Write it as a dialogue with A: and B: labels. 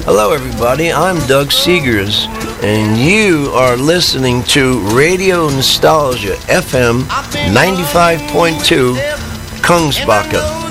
A: Hello, everybody. I'm Doug Seegers, and you are listening to Radio Nostalgia FM 95.2 Kungsbacka.